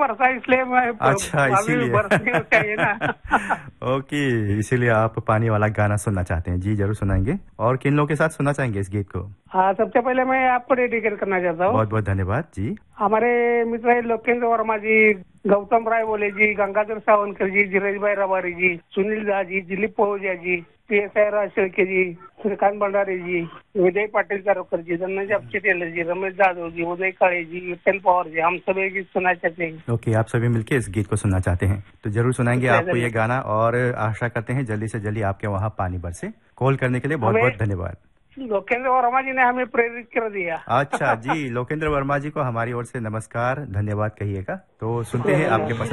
बरसा इसलिए मैं अच्छा, अभी इसीलिए बरसने चाहिए ना। ओके, इसीलिए आप पानी वाला गाना सुनना चाहते हैं। जी, जरूर सुनाएंगे। और किन लोगों के साथ सुनना चाहेंगे इस गीत को? हाँ, सबसे पहले मैं आपको डेडिकेट करना चाहता हूँ। बहुत बहुत धन्यवाद जी। हमारे मित्र है लोकेंद्र वर्मा जी, गौतम राय बोले जी, गंगाधर सावंतकर जी, धीरज भाई रबारी जी, सुनील दा जी, दिलीप पहुजा जी, PSI राज शेळके जी, श्रीकांत भंडारे जी, विजय पाटिल कारकर जी, धनंजय अपचे टेलर जी, रमेश जाधव जी, उदय काळे जी, विठ्ठल पवार जी, हम सब एक गीत सुनना चाहते हैं। ओके, आप सभी मिलके इस गीत को सुनना चाहते हैं तो जरूर सुनाएंगे शुक्रिया, आपको ये धन्यवाद। गाना। और आशा करते हैं जल्दी से जल्दी आपके वहाँ पानी बरसे। कॉल करने के लिए बहुत हमें बहुत धन्यवाद। लोकेंद्र वर्मा जी ने हमें प्रेरित कर दिया। अच्छा जी, लोकेंद्र वर्मा जी को हमारी ओर से नमस्कार, धन्यवाद कहिएगा। तो सुनते शुक्रिया, हैं आपके धन्यवाद। पसंद